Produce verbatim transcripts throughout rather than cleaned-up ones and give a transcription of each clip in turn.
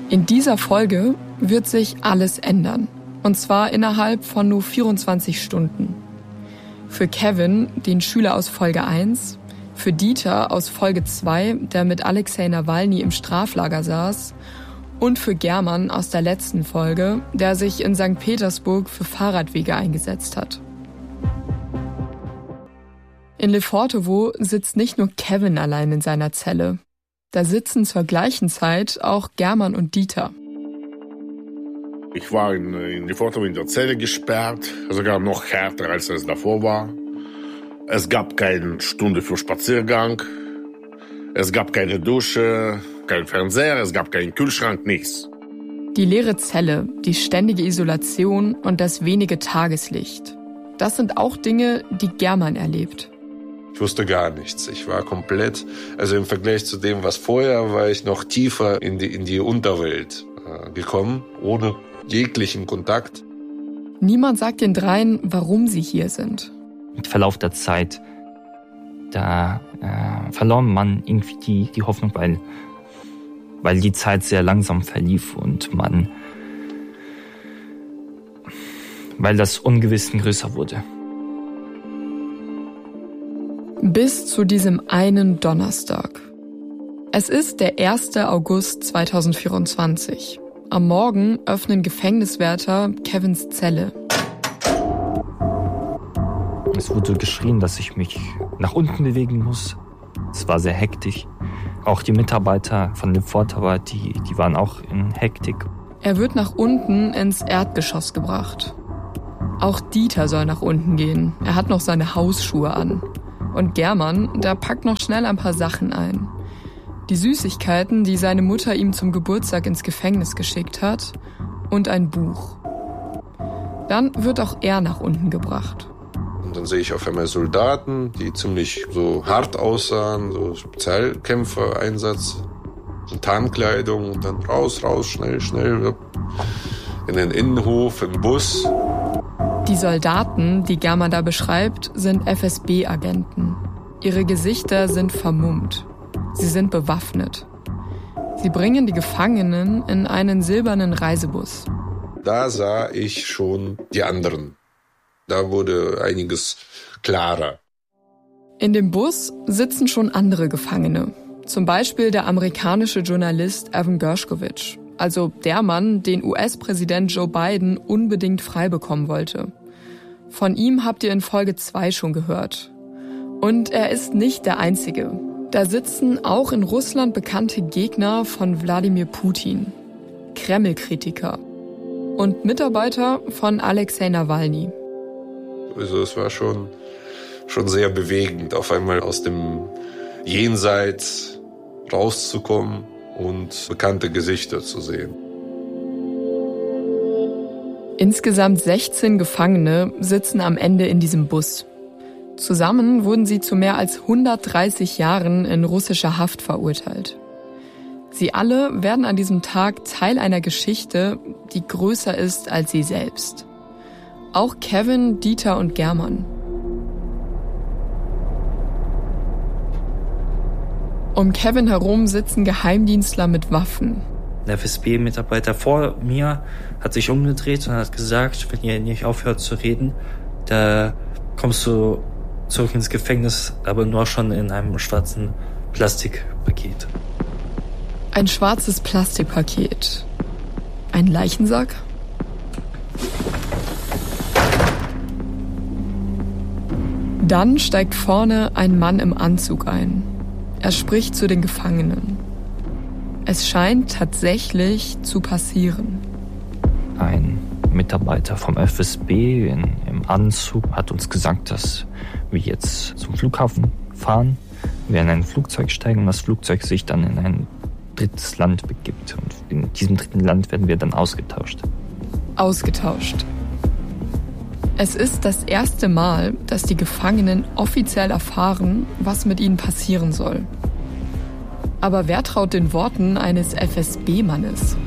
In dieser Folge wird sich alles ändern. Und zwar innerhalb von nur vierundzwanzig Stunden. Für Kevin, den Schüler aus Folge eins, für Dieter aus Folge zwei, der mit Alexei Nawalny im Straflager saß, und für German aus der letzten Folge, der sich in Sankt Petersburg für Fahrradwege eingesetzt hat. In Lefortowo sitzt nicht nur Kevin allein in seiner Zelle. Da sitzen zur gleichen Zeit auch German und Dieter. Ich war in, in Lefortowo in der Zelle gesperrt, sogar noch härter, als es davor war. Es gab keine Stunde für Spaziergang, es gab keine Dusche, kein Fernseher, es gab keinen Kühlschrank, nichts. Die leere Zelle, die ständige Isolation und das wenige Tageslicht. Das sind auch Dinge, die German erlebt. Ich wusste gar nichts. Ich war komplett, also im Vergleich zu dem, was vorher, war ich noch tiefer in die, in die Unterwelt äh, gekommen, ohne jeglichen Kontakt. Niemand sagt den dreien, warum sie hier sind. Mit Verlauf der Zeit, da äh, verlor man irgendwie die, die Hoffnung, weil, weil die Zeit sehr langsam verlief und man, weil das Ungewissen größer wurde. Bis zu diesem einen Donnerstag. Es ist der erster August zweitausendvierundzwanzig. Am Morgen öffnen Gefängniswärter Kevins Zelle. Es wurde geschrien, dass ich mich nach unten bewegen muss. Es war sehr hektisch. Auch die Mitarbeiter von Lefortowo, die, die waren auch in Hektik. Er wird nach unten ins Erdgeschoss gebracht. Auch Dieter soll nach unten gehen. Er hat noch seine Hausschuhe an. Und German, der packt noch schnell ein paar Sachen ein. Die Süßigkeiten, die seine Mutter ihm zum Geburtstag ins Gefängnis geschickt hat, und ein Buch. Dann wird auch er nach unten gebracht. Und dann sehe ich auf einmal Soldaten, die ziemlich so hart aussahen, so Spezialkämpfer-Einsatz, so Tarnkleidung, und dann raus, raus, schnell, schnell, in den Innenhof, im Bus. Die Soldaten, die German da beschreibt, sind F S B-Agenten. Ihre Gesichter sind vermummt. Sie sind bewaffnet. Sie bringen die Gefangenen in einen silbernen Reisebus. Da sah ich schon die anderen. Da wurde einiges klarer. In dem Bus sitzen schon andere Gefangene. Zum Beispiel der amerikanische Journalist Evan Gershkovich. Also der Mann, den U S-Präsident Joe Biden unbedingt frei bekommen wollte. Von ihm habt ihr in Folge zwei schon gehört. Und er ist nicht der Einzige. Da sitzen auch in Russland bekannte Gegner von Wladimir Putin, Kreml-Kritiker und Mitarbeiter von Alexei Nawalny. Also es war schon, schon sehr bewegend, auf einmal aus dem Jenseits rauszukommen und bekannte Gesichter zu sehen. Insgesamt sechzehn Gefangene sitzen am Ende in diesem Bus. Zusammen wurden sie zu mehr als hundertdreißig Jahren in russischer Haft verurteilt. Sie alle werden an diesem Tag Teil einer Geschichte, die größer ist als sie selbst. Auch Kevin, Dieter und German. Um Kevin herum sitzen Geheimdienstler mit Waffen. Der F S B-Mitarbeiter vor mir hat sich umgedreht und hat gesagt, wenn ihr nicht aufhört zu reden, da kommst du zurück ins Gefängnis, aber nur schon in einem schwarzen Plastikpaket. Ein schwarzes Plastikpaket. Ein Leichensack? Dann steigt vorne ein Mann im Anzug ein. Er spricht zu den Gefangenen. Es scheint tatsächlich zu passieren. Ein Mitarbeiter vom F S B in, im Anzug hat uns gesagt, dass wir jetzt zum Flughafen fahren, wir in ein Flugzeug steigen und das Flugzeug sich dann in ein drittes Land begibt. Und in diesem dritten Land werden wir dann ausgetauscht. Ausgetauscht. Es ist das erste Mal, dass die Gefangenen offiziell erfahren, was mit ihnen passieren soll. Aber wer traut den Worten eines F S B-Mannes?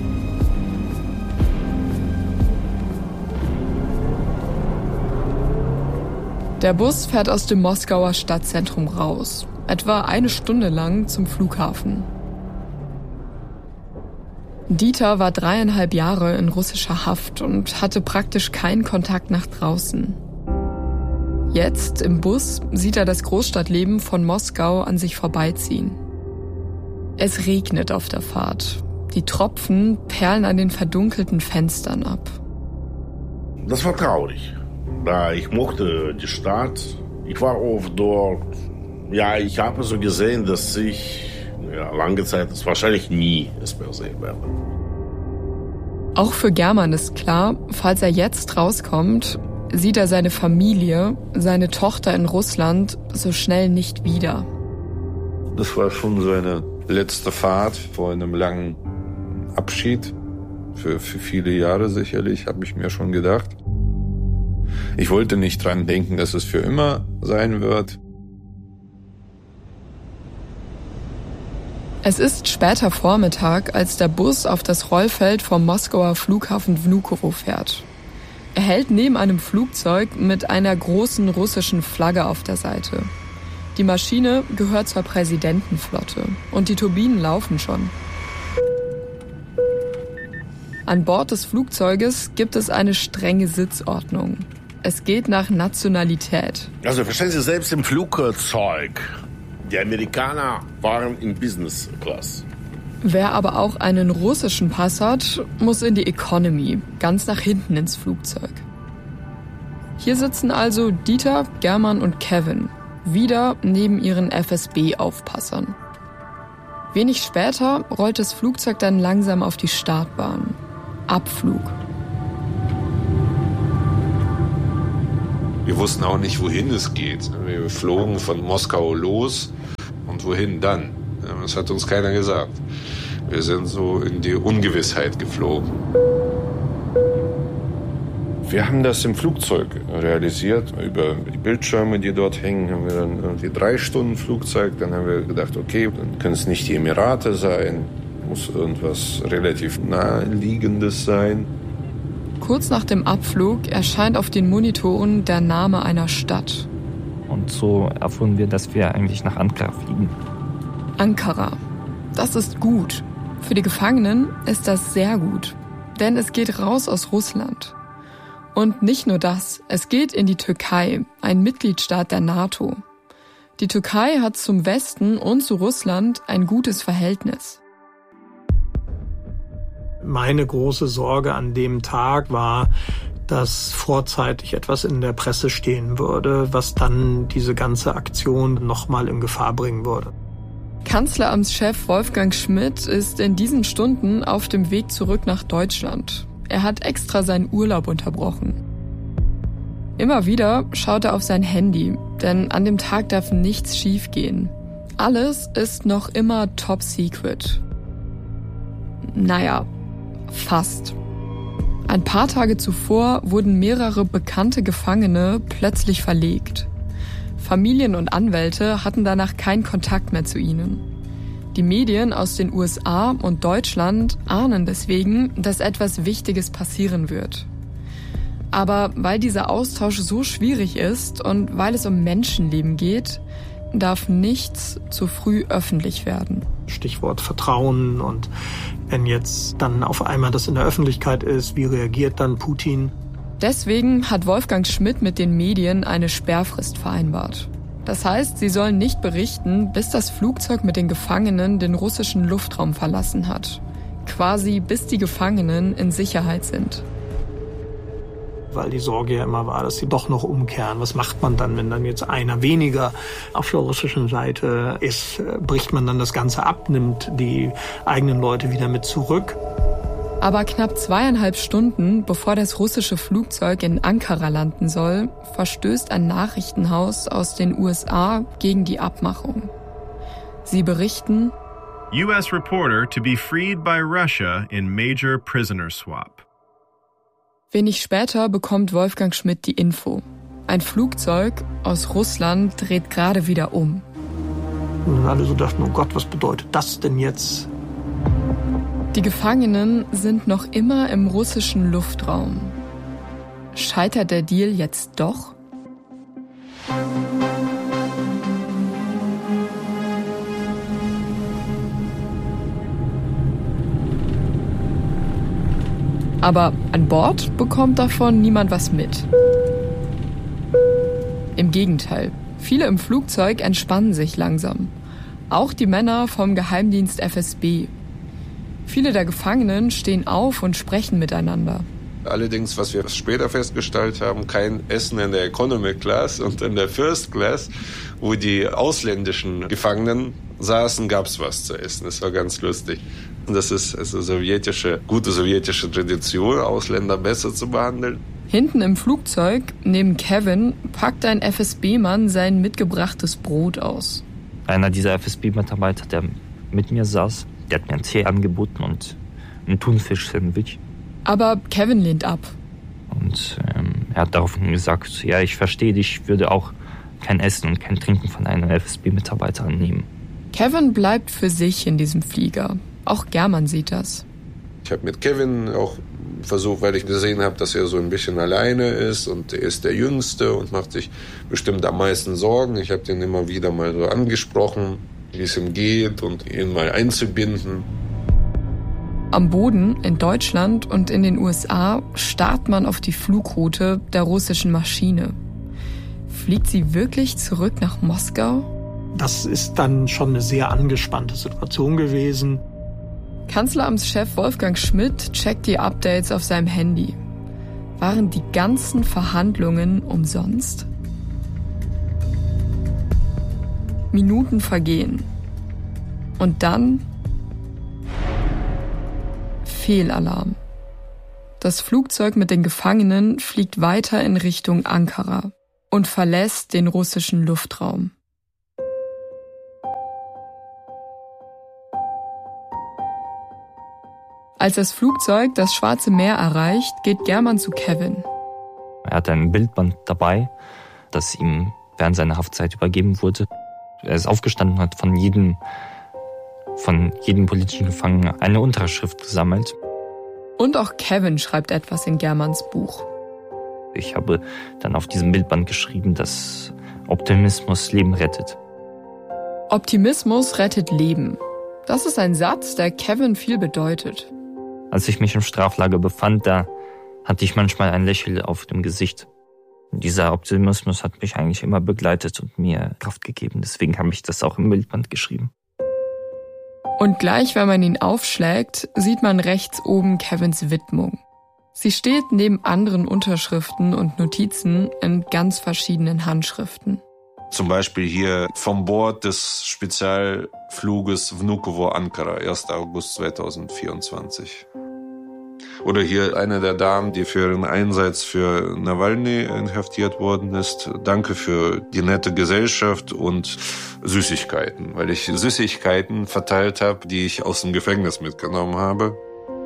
Der Bus fährt aus dem Moskauer Stadtzentrum raus, etwa eine Stunde lang zum Flughafen. Dieter war dreieinhalb Jahre in russischer Haft und hatte praktisch keinen Kontakt nach draußen. Jetzt im Bus sieht er das Großstadtleben von Moskau an sich vorbeiziehen. Es regnet auf der Fahrt. Die Tropfen perlen an den verdunkelten Fenstern ab. Das war traurig. Da ich mochte die Stadt. Ich war oft dort. Ja, ich habe so gesehen, dass ich ja, lange Zeit es wahrscheinlich nie es mehr sehen werde. Auch für German ist klar, falls er jetzt rauskommt, sieht er seine Familie, seine Tochter in Russland so schnell nicht wieder. Das war schon so eine letzte Fahrt vor einem langen Abschied. Für, für viele Jahre sicherlich, habe ich mir schon gedacht. Ich wollte nicht dran denken, dass es für immer sein wird. Es ist später Vormittag, als der Bus auf das Rollfeld vom Moskauer Flughafen Vnukovo fährt. Er hält neben einem Flugzeug mit einer großen russischen Flagge auf der Seite. Die Maschine gehört zur Präsidentenflotte und die Turbinen laufen schon. An Bord des Flugzeuges gibt es eine strenge Sitzordnung. Es geht nach Nationalität. Also verstehen Sie, selbst im Flugzeug, die Amerikaner waren in Business Class. Wer aber auch einen russischen Pass hat, muss in die Economy, ganz nach hinten ins Flugzeug. Hier sitzen also Dieter, German und Kevin, wieder neben ihren F S B-Aufpassern. Wenig später rollt das Flugzeug dann langsam auf die Startbahn. Abflug. Wir wussten auch nicht, wohin es geht. Wir flogen von Moskau los und wohin dann? Das hat uns keiner gesagt. Wir sind so in die Ungewissheit geflogen. Wir haben das im Flugzeug realisiert. Über die Bildschirme, die dort hängen, haben wir dann irgendwie drei Stunden Flugzeug. Dann haben wir gedacht, okay, dann können es nicht die Emirate sein. Muss irgendwas relativ Naheliegendes sein. Kurz nach dem Abflug erscheint auf den Monitoren der Name einer Stadt. Und so erfuhren wir, dass wir eigentlich nach Ankara fliegen. Ankara. Das ist gut. Für die Gefangenen ist das sehr gut. Denn es geht raus aus Russland. Und nicht nur das, es geht in die Türkei, ein Mitgliedstaat der NATO. Die Türkei hat zum Westen und zu Russland ein gutes Verhältnis. Meine große Sorge an dem Tag war, dass vorzeitig etwas in der Presse stehen würde, was dann diese ganze Aktion nochmal in Gefahr bringen würde. Kanzleramtschef Wolfgang Schmidt ist in diesen Stunden auf dem Weg zurück nach Deutschland. Er hat extra seinen Urlaub unterbrochen. Immer wieder schaut er auf sein Handy, denn an dem Tag darf nichts schiefgehen. Alles ist noch immer top secret. Naja, fast. Ein paar Tage zuvor wurden mehrere bekannte Gefangene plötzlich verlegt. Familien und Anwälte hatten danach keinen Kontakt mehr zu ihnen. Die Medien aus den U S A und Deutschland ahnen deswegen, dass etwas Wichtiges passieren wird. Aber weil dieser Austausch so schwierig ist und weil es um Menschenleben geht, darf nichts zu früh öffentlich werden. Stichwort Vertrauen, und wenn jetzt dann auf einmal das in der Öffentlichkeit ist, wie reagiert dann Putin? Deswegen hat Wolfgang Schmidt mit den Medien eine Sperrfrist vereinbart. Das heißt, sie sollen nicht berichten, bis das Flugzeug mit den Gefangenen den russischen Luftraum verlassen hat. Quasi bis die Gefangenen in Sicherheit sind. Weil die Sorge ja immer war, dass sie doch noch umkehren. Was macht man dann, wenn dann jetzt einer weniger auf der russischen Seite ist? Bricht man dann das Ganze ab, nimmt die eigenen Leute wieder mit zurück? Aber knapp zweieinhalb Stunden, bevor das russische Flugzeug in Ankara landen soll, verstößt ein Nachrichtenhaus aus den U S A gegen die Abmachung. Sie berichten: U S reporter to be freed by Russia in major prisoner swap. Wenig später bekommt Wolfgang Schmidt die Info. Ein Flugzeug aus Russland dreht gerade wieder um. Und alle so dachten, oh Gott, was bedeutet das denn jetzt? Die Gefangenen sind noch immer im russischen Luftraum. Scheitert der Deal jetzt doch? Aber an Bord bekommt davon niemand was mit. Im Gegenteil, viele im Flugzeug entspannen sich langsam. Auch die Männer vom Geheimdienst F S B. Viele der Gefangenen stehen auf und sprechen miteinander. Allerdings, was wir später festgestellt haben, kein Essen in der Economy Class und in der First Class, wo die ausländischen Gefangenen saßen, gab es was zu essen. Das war ganz lustig. Das ist also sowjetische, gute sowjetische Tradition, Ausländer besser zu behandeln. Hinten im Flugzeug, neben Kevin, packt ein F S B-Mann sein mitgebrachtes Brot aus. Einer dieser F S B-Mitarbeiter, der mit mir saß, der hat mir einen Tee angeboten und ein Thunfisch-Sandwich. Aber Kevin lehnt ab. Und ähm, er hat daraufhin gesagt, ja, ich verstehe dich, ich würde auch kein Essen und kein Trinken von einem F S B-Mitarbeiter annehmen. Kevin bleibt für sich in diesem Flieger. Auch German sieht das. Ich habe mit Kevin auch versucht, weil ich gesehen habe, dass er so ein bisschen alleine ist und er ist der Jüngste und macht sich bestimmt am meisten Sorgen. Ich habe den immer wieder mal so angesprochen, wie es ihm geht und ihn mal einzubinden. Am Boden in Deutschland und in den U S A starrt man auf die Flugroute der russischen Maschine. Fliegt sie wirklich zurück nach Moskau? Das ist dann schon eine sehr angespannte Situation gewesen. Kanzleramtschef Wolfgang Schmidt checkt die Updates auf seinem Handy. Waren die ganzen Verhandlungen umsonst? Minuten vergehen. Und dann Fehlalarm. Das Flugzeug mit den Gefangenen fliegt weiter in Richtung Ankara und verlässt den russischen Luftraum. Als das Flugzeug das Schwarze Meer erreicht, geht German zu Kevin. Er hat ein Bildband dabei, das ihm während seiner Haftzeit übergeben wurde. Er ist aufgestanden und hat von jedem, von jedem politischen Gefangenen eine Unterschrift gesammelt. Und auch Kevin schreibt etwas in Germans Buch. Ich habe dann auf diesem Bildband geschrieben, dass Optimismus Leben rettet. Optimismus rettet Leben. Das ist ein Satz, der Kevin viel bedeutet. Als ich mich im Straflager befand, da hatte ich manchmal ein Lächeln auf dem Gesicht. Dieser Optimismus hat mich eigentlich immer begleitet und mir Kraft gegeben. Deswegen habe ich das auch im Bildband geschrieben. Und gleich, wenn man ihn aufschlägt, sieht man rechts oben Kevins Widmung. Sie steht neben anderen Unterschriften und Notizen in ganz verschiedenen Handschriften. Zum Beispiel hier vom Bord des Spezialfluges Vnukovo-Ankara, erster August zweitausendvierundzwanzig. Oder hier eine der Damen, die für ihren Einsatz für Nawalny inhaftiert worden ist. Danke für die nette Gesellschaft und Süßigkeiten, weil ich Süßigkeiten verteilt habe, die ich aus dem Gefängnis mitgenommen habe.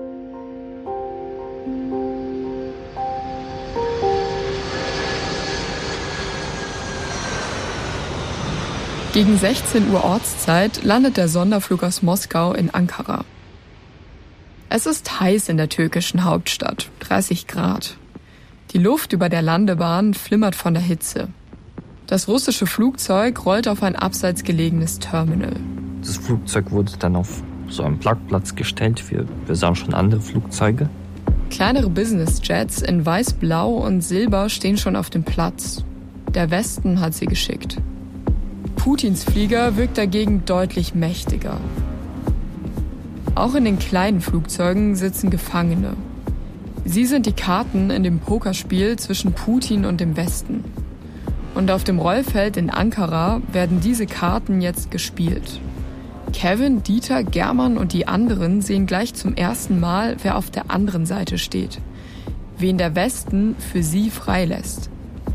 Gegen sechzehn Uhr Ortszeit landet der Sonderflug aus Moskau in Ankara. Es ist heiß in der türkischen Hauptstadt, dreißig Grad. Die Luft über der Landebahn flimmert von der Hitze. Das russische Flugzeug rollt auf ein abseits gelegenes Terminal. Das Flugzeug wurde dann auf so einen Parkplatz gestellt. Wir, wir sahen schon andere Flugzeuge. Kleinere Businessjets in weiß, blau und silber stehen schon auf dem Platz. Der Westen hat sie geschickt. Putins Flieger wirkt dagegen deutlich mächtiger. Auch in den kleinen Flugzeugen sitzen Gefangene. Sie sind die Karten in dem Pokerspiel zwischen Putin und dem Westen. Und auf dem Rollfeld in Ankara werden diese Karten jetzt gespielt. Kevin, Dieter, German und die anderen sehen gleich zum ersten Mal, wer auf der anderen Seite steht. Wen der Westen für sie freilässt.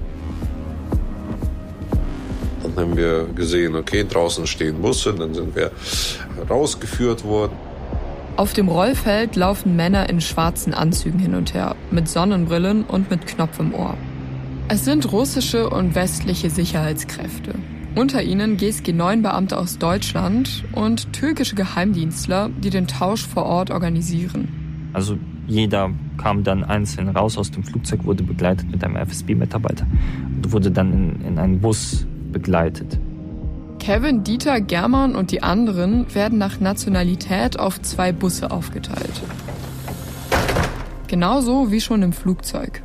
Dann haben wir gesehen, okay, draußen stehen Busse, dann sind wir rausgeführt worden. Auf dem Rollfeld laufen Männer in schwarzen Anzügen hin und her, mit Sonnenbrillen und mit Knopf im Ohr. Es sind russische und westliche Sicherheitskräfte. Unter ihnen G S G neun Beamte aus Deutschland und türkische Geheimdienstler, die den Tausch vor Ort organisieren. Also jeder kam dann einzeln raus aus dem Flugzeug, wurde begleitet mit einem F S B-Mitarbeiter und wurde dann in, in einen Bus begleitet. Kevin, Dieter, German und die anderen werden nach Nationalität auf zwei Busse aufgeteilt. Genauso wie schon im Flugzeug.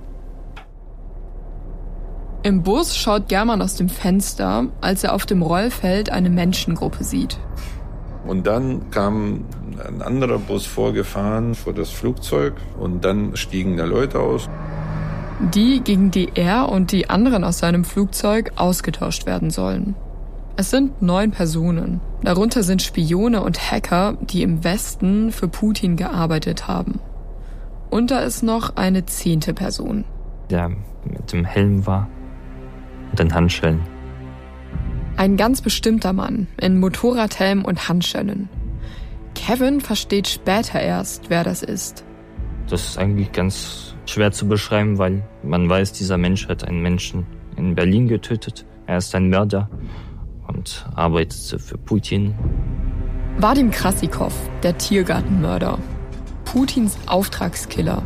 Im Bus schaut Germann aus dem Fenster, als er auf dem Rollfeld eine Menschengruppe sieht. Und dann kam ein anderer Bus vorgefahren vor das Flugzeug und dann stiegen da Leute aus. Die, gegen die er und die anderen aus seinem Flugzeug ausgetauscht werden sollen. Es sind neun Personen. Darunter sind Spione und Hacker, die im Westen für Putin gearbeitet haben. Und da ist noch eine zehnte Person. Der mit dem Helm war und den Handschellen. Ein ganz bestimmter Mann in Motorradhelm und Handschellen. Kevin versteht später erst, wer das ist. Das ist eigentlich ganz schwer zu beschreiben, weil man weiß, dieser Mensch hat einen Menschen in Berlin getötet. Er ist ein Mörder und arbeitet für Putin. Wadim Krasikov, der Tiergartenmörder. Putins Auftragskiller.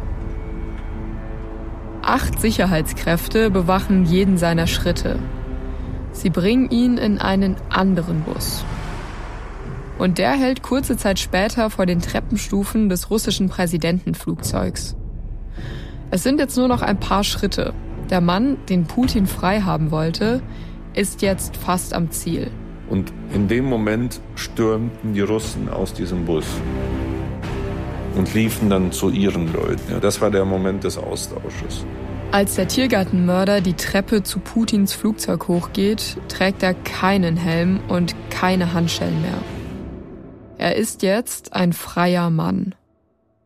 Acht Sicherheitskräfte bewachen jeden seiner Schritte. Sie bringen ihn in einen anderen Bus. Und der hält kurze Zeit später vor den Treppenstufen des russischen Präsidentenflugzeugs. Es sind jetzt nur noch ein paar Schritte. Der Mann, den Putin frei haben wollte, ist jetzt fast am Ziel. Und in dem Moment stürmten die Russen aus diesem Bus und liefen dann zu ihren Leuten. Das war der Moment des Austausches. Als der Tiergartenmörder die Treppe zu Putins Flugzeug hochgeht, trägt er keinen Helm und keine Handschellen mehr. Er ist jetzt ein freier Mann.